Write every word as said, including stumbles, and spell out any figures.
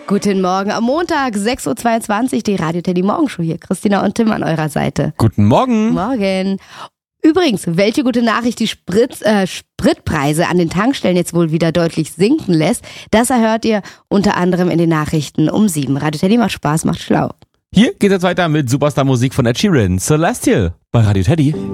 Guten Morgen am Montag, sechs Uhr zweiundzwanzig, die Radio Teddy Morgenshow hier. Christina und Tim an eurer Seite. Guten Morgen. Morgen. Übrigens, welche gute Nachricht die Sprit, äh, Spritpreise an den Tankstellen jetzt wohl wieder deutlich sinken lässt, das erhört ihr unter anderem in den Nachrichten um sieben. Radio Teddy macht Spaß, macht schlau. Hier geht es weiter mit Superstar-Musik von Ed Sheeran, Celestial bei Radio Teddy.